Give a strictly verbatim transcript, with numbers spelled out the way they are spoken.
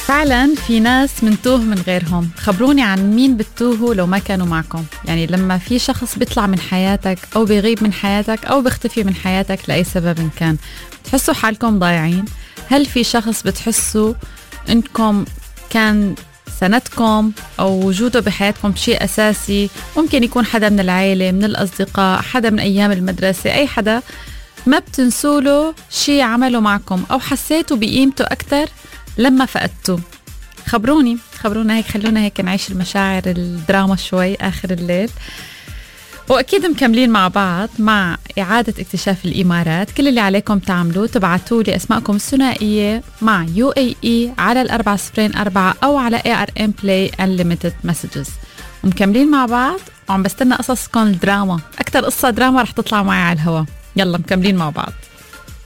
فعلا في ناس منتوه من غيرهم. خبروني عن مين بتوهوا لو ما كانوا معكم. يعني لما في شخص بيطلع من حياتك أو بيغيب من حياتك أو بيختفي من حياتك لأي سبب كان، بتحسوا حالكم ضايعين؟ هل في شخص بتحسوا إنكم كان سندكم أو وجوده بحياتكم شيء أساسي؟ ممكن يكون حدا من العائلة، من الأصدقاء، حدا من أيام المدرسة، أي حدا ما بتنسوله شيء عمله معكم أو حسيتوا بقيمته أكتر لما فقدتوا. خبروني خبرونا هيك، خلونا هيك نعيش المشاعر الدراما شوي آخر الليل. وأكيد مكملين مع بعض مع إعادة اكتشاف الإمارات. كل اللي عليكم تعملوه تبعتوا لي أسماءكم الثنائية مع يو اي اي على الأربعة صفرين أربعة أو على اي ار ام بلاي unlimited messages. ومكملين مع بعض وعم بستنى قصصكم الدراما. أكتر قصة دراما رح تطلع معي على الهواء. يلا مكملين مع بعض.